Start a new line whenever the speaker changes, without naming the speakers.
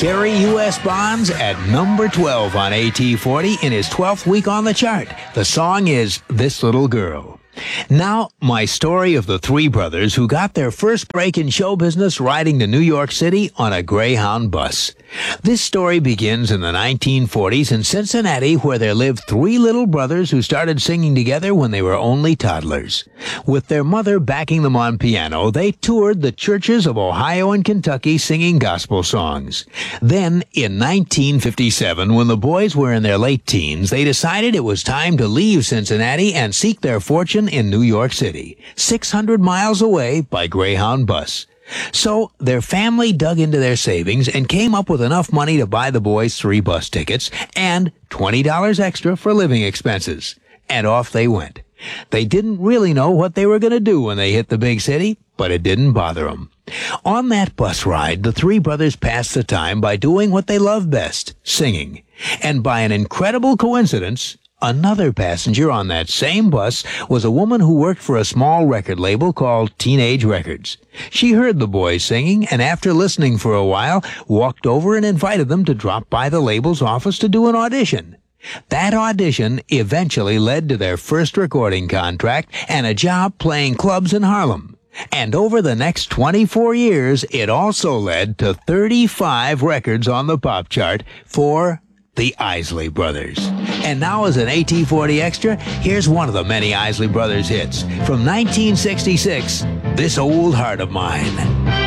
Gary U.S. Bonds at number 12 on AT40 in his 12th week on the chart. The song is This Little Girl. Now, my story of the three brothers who got their first break in show business riding to New York City on a Greyhound bus. This story begins in the 1940s in Cincinnati, where there lived three little brothers who started singing together when they were only toddlers. With their mother backing them on piano, they toured the churches of Ohio and Kentucky singing gospel songs. Then, in 1957, when the boys were in their late teens, they decided it was time to leave Cincinnati and seek their fortune in New York City, 600 miles away by Greyhound bus. So their family dug into their savings and came up with enough money to buy the boys 3 bus tickets and $20 extra for living expenses. And off they went. They didn't really know what they were going to do when they hit the big city, but it didn't bother them. On that bus ride, the three brothers passed the time by doing what they love best, singing. And by an incredible coincidence, another passenger on that same bus was a woman who worked for a small record label called Teenage Records. She heard the boys singing and after listening for a while, walked over and invited them to drop by the label's office to do an audition. That audition eventually led to their first recording contract and a job playing clubs in Harlem. And over the next 24 years, it also led to 35 records on the pop chart for the Isley Brothers. And now as an AT40 Extra, here's one of the many Isley Brothers hits. From 1966, This Old Heart of Mine.